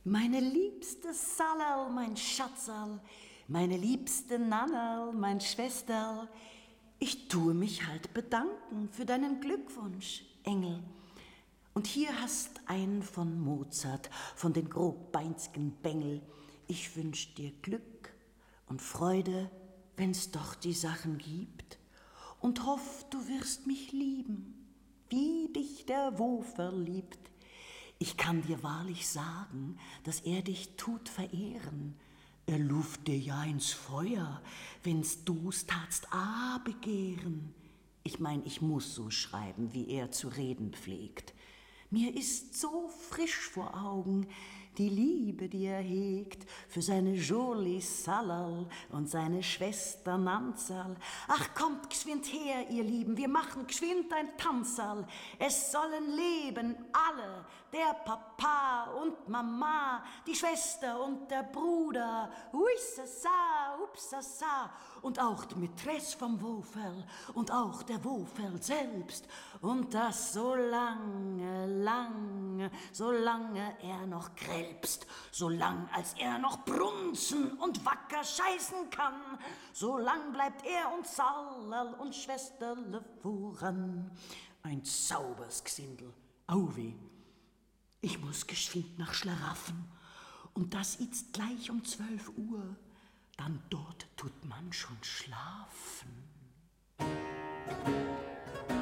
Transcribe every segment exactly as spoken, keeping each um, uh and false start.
Meine liebste Sallerl, mein Schatzerl, meine liebste Nannerl, mein Schwesterl, ich tue mich halt bedanken für deinen Glückwunsch, Engel. Und hier hast einen von Mozart, von den grobbeinigen Bengel. Ich wünsch dir Glück und Freude, wenn's doch die Sachen gibt, und hoff, du wirst mich lieben, wie dich der Wofel liebt. Ich kann dir wahrlich sagen, dass er dich tut verehren. Er luft dir ja ins Feuer, wenn's du's tatst a begehren. Ich mein, ich muss so schreiben, wie er zu reden pflegt. Mir ist so frisch vor Augen die Liebe, die er hegt für seine Jolie Sallerl und seine Schwester Nanzerl. Ach, kommt geschwind her, ihr Lieben, wir machen geschwind ein Tanzerl. Es sollen leben alle, der Papa und Mama, die Schwester und der Bruder, uissasa, upsasa, und auch die Mätresse vom Wofel und auch der Wofel selbst, und das so lange, lange, solange er noch krälpst, solang als er noch brunzen und wacker scheißen kann, solang bleibt er und Sallerl und Schwesterle voran. Ein saubers Gsindel, auweh, ich muss geschwind nach Schlaraffen, und das ist gleich um zwölf Uhr, dann dort tut man schon schlafen.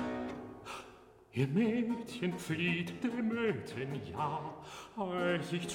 Ihr Mädchen flieht dem Öten, ja, als ich